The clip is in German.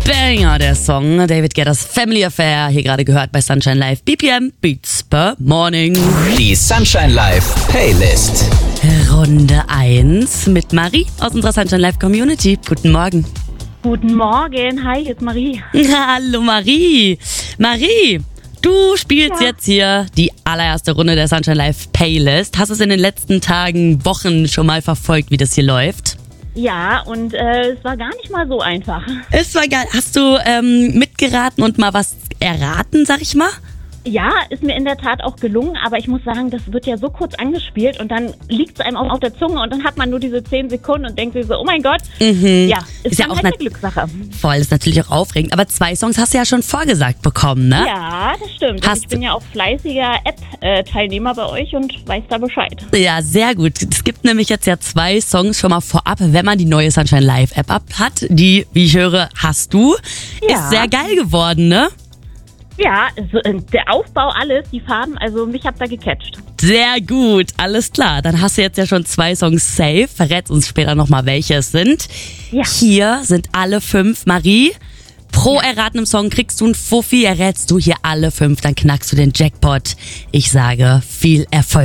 Banger, der Song. David Guetta's Family Affair, hier gerade gehört bei Sunshine Live. BPM Beats per Morning. Die Sunshine Live Playlist. Runde 1 mit Marie aus unserer Sunshine Live Community. Guten Morgen. Guten Morgen, hi, hier ist Marie. Hallo Marie. Marie, du spielst jetzt hier die allererste Runde der Sunshine Live Playlist. Hast du es in den letzten Tagen, Wochen schon mal verfolgt, wie das hier läuft? Ja, und es war gar nicht mal so einfach. Es war geil. Hast du mitgeraten und mal was erraten, sag ich mal? Ja, ist mir in der Tat auch gelungen, aber ich muss sagen, das wird ja so kurz angespielt und dann liegt es einem auch auf der Zunge und dann hat man nur diese 10 Sekunden und denkt sich so, oh mein Gott. Ja, ist ja auch eine Glückssache. Voll, ist natürlich auch aufregend. Aber 2 Songs hast du ja schon vorgesagt bekommen, ne? Ja, das stimmt. Und ich bin ja auch fleißiger App-Teilnehmer bei euch und weiß da Bescheid. Ja, sehr gut. Es gibt nämlich jetzt ja 2 Songs schon mal vorab, wenn man die neue Sunshine Live App hat. Die, wie ich höre, hast du. Ja. Ist sehr geil geworden, ne? Ja, der Aufbau, alles, die Farben, also mich habt da gecatcht. Sehr gut, alles klar. Dann hast du jetzt ja schon 2 Songs safe. Verrät uns später nochmal, welche es sind. Ja. Hier sind alle 5. Marie, pro erratenem Song kriegst du einen Fuffi. Errätst du hier alle 5, dann knackst du den Jackpot. Ich sage, viel Erfolg.